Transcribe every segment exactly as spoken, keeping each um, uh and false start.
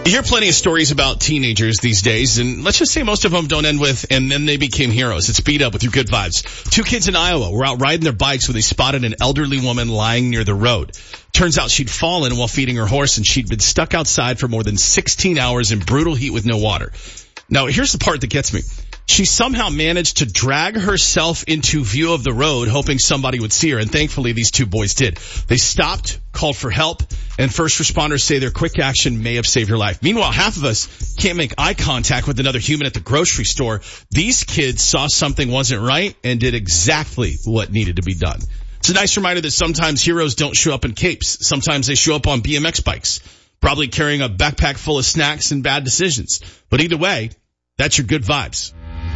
You hear plenty of stories about teenagers these days, and let's just say most of them don't end with, and then they became heroes. It's Beat Up with your good vibes. Two kids in Iowa were out riding their bikes when they spotted an elderly woman lying near the road. Turns out she'd fallen while feeding her horse, and she'd been stuck outside for more than sixteen hours in brutal heat with no water. Now, here's the part that gets me. She somehow managed to drag herself into view of the road, hoping somebody would see her, and thankfully these two boys did. They stopped, called for help, and first responders say their quick action may have saved her life. Meanwhile, half of us can't make eye contact with another human at the grocery store. These kids saw something wasn't right and did exactly what needed to be done. It's a nice reminder that sometimes heroes don't show up in capes. Sometimes they show up on B M X bikes, probably carrying a backpack full of snacks and bad decisions. But either way, that's your good vibes.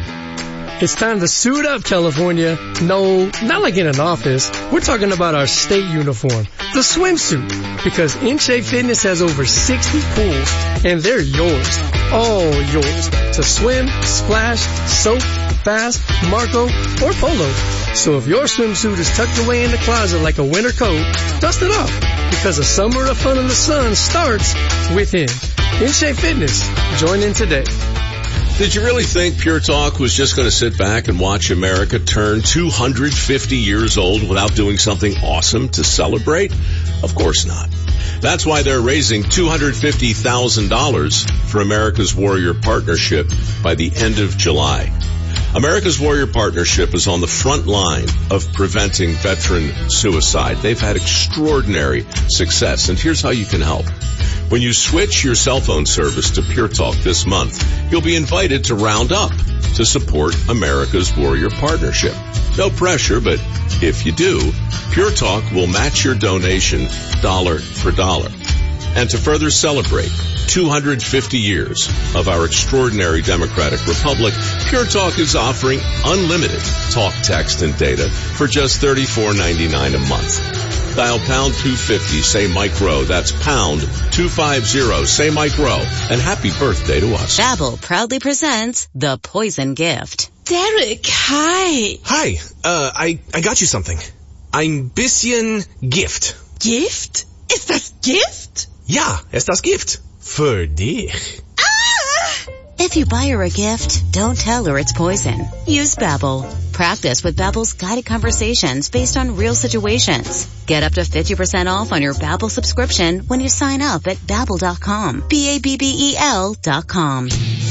It's time to suit up, California. No, not like in an office. We're talking about our state uniform, the swimsuit. Because In-Shape Fitness has over sixty pools, and they're yours. All yours. To swim, splash, soak, fast, Marco, or polo. So if your swimsuit is tucked away in the closet like a winter coat, dust it off. Because a summer of fun in the sun starts within. In-Shape Fitness. Join in today. Did you really think Pure Talk was just going to sit back and watch America turn two hundred fifty years old without doing something awesome to celebrate? Of course not. That's why they're raising two hundred fifty thousand dollars for America's Warrior Partnership by the end of July. America's Warrior Partnership is on the front line of preventing veteran suicide. They've had extraordinary success, and here's how you can help. When you switch your cell phone service to Pure Talk this month, you'll be invited to round up to support America's Warrior Partnership. No pressure, but if you do, Pure Talk will match your donation dollar for dollar. And to further celebrate two hundred fifty years of our extraordinary democratic republic, Pure Talk is offering unlimited talk, text, and data for just thirty-four ninety-nine a month. Dial pound two fifty, say Mike Rowe. That's pound two fifty, say Mike Rowe. And happy birthday to us. Babbel proudly presents The Poison Gift. Derek, hi. Hi, uh, I, I got you something. Ein bisschen Gift. Gift? Ist das Gift? Ja, ist das Gift. Für dich. Ah! If you buy her a gift, don't tell her it's poison. Use Babbel. Practice with Babbel's guided conversations based on real situations. Get up to fifty percent off on your Babbel subscription when you sign up at Babbel dot com. B A B B E L dot com.